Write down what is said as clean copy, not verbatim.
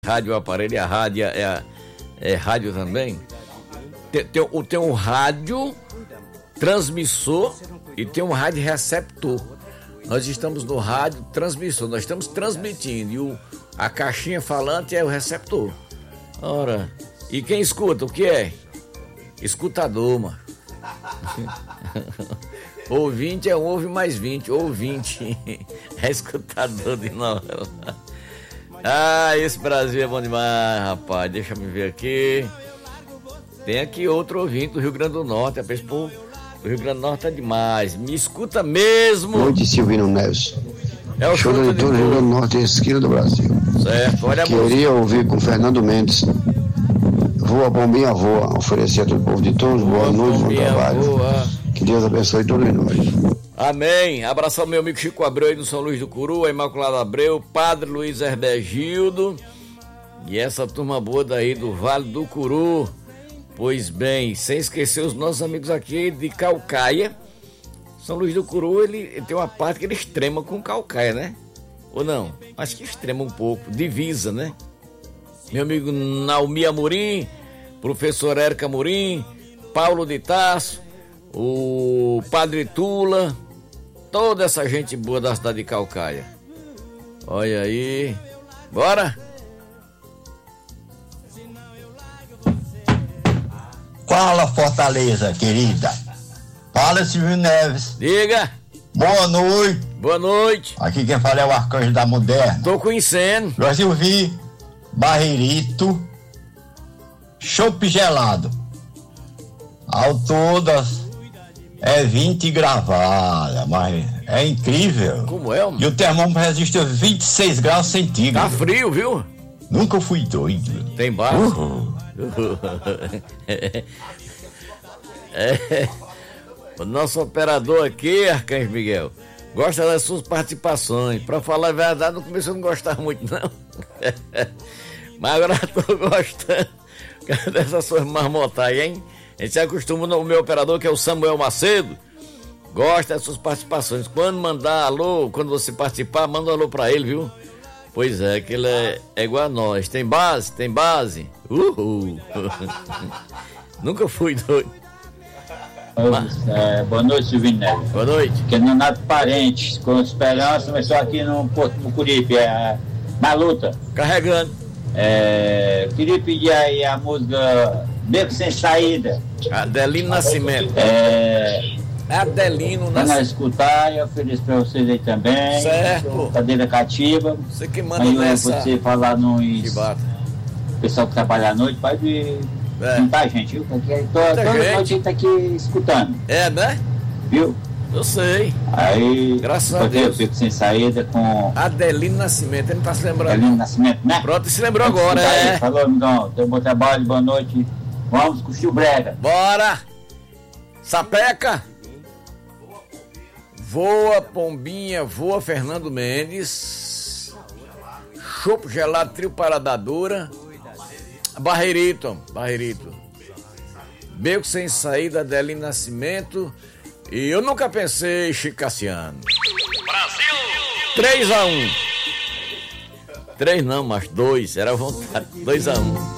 Rádio, o aparelho, a rádio é rádio também. Tem um rádio transmissor e tem um rádio receptor. Nós estamos no rádio transmissor, nós estamos transmitindo e a caixinha falante é o receptor. Ora, e quem escuta, o que é? Escutador, mano. Ouvinte é um ouve mais 20, ouvinte é escutador de novela. Ah, esse Brasil é bom demais, rapaz. Deixa eu ver aqui. Tem aqui outro ouvinte do Rio Grande do Norte. O Rio Grande do Norte é demais. Me escuta mesmo. Noite, Silvino Neves. É o show do Rio Grande do Norte, esquina do Brasil. Certo, olha a música. Queria ouvir com Fernando Mendes. Voa, bombinha, voa. Oferecer a todo o povo de todos. Boa noite, bom trabalho. Voa. Que Deus abençoe todos nós. Amém. Abraço ao meu amigo Chico Abreu aí no São Luís do Curu, a Imaculada Abreu, Padre Luiz Herbergildo e essa turma boa daí do Vale do Curu. Pois bem, sem esquecer os nossos amigos aqui de Caucaia. São Luís do Curu, ele tem uma parte que ele extrema com Caucaia, né? Ou não? Acho que extrema um pouco, divisa, né? Meu amigo Naomi Amorim, professor Érica Amorim, Paulo de Tarso, o Padre Tula, toda essa gente boa da cidade de Caucaia. Olha aí. Bora? Fala, Fortaleza, querida. Fala, Silvio Neves. Diga. Boa noite. Boa noite. Aqui quem fala é o Arcanjo da Moderna. Tô conhecendo. Nós ouvimos Barreirito, chopp gelado. Ao todas é 20 gravada, mas é incrível. Como é, mano? E o termômetro resiste a 26 graus centígrados. Tá frio, viu? Nunca fui doido. Tem base. O nosso operador aqui, Arcanjo Miguel, gosta das suas participações. Pra falar a verdade, no começo eu não gostava muito, não. Mas agora tô gostando dessas suas marmotagens, hein? A gente se acostuma no meu operador, que é o Samuel Macedo, gosta das suas participações. Quando mandar alô, quando você participar, manda um alô pra ele, viu? Pois é, que ele é igual a nós. Tem base? Tem base? Uhul! Nunca fui doido. Boa noite, Silvio Neves. Boa noite. Que é Nonato Parentes, com esperança, mas só aqui no Porto Mucuripe, na luta. Carregando. Queria pedir aí a música Beco Sem Saída. Adelino Nascimento. Adelino Nascimento. Nascimento. Escutar, eu ofereço pra vocês aí também. Certo. Cadeira cativa. Você que manda aí nessa. Você falar nos... pessoal que trabalha à noite, pode muita gente, viu? Porque toda noite a gente tá aqui escutando. É, né? Viu? Eu sei. Aí, graças a Deus. Eu fico sem saída com Adelino Nascimento, ele não tá se lembrando. Adelino Nascimento, né? Pronto, se lembrou agora, é. Falou, amigão. Tenha um bom trabalho, boa noite. Vamos com o Tio Brega. Bora! Sapeca! Voa, Pombinha, voa, Fernando Mendes. Chopp gelado, trio Parada Dura. Barreirito. Beco Sem Saída, Adelino Nascimento. E eu nunca pensei, Chico Cassiano. Brasil! 3-1. 3 não, mas 2, era vontade. 2-1.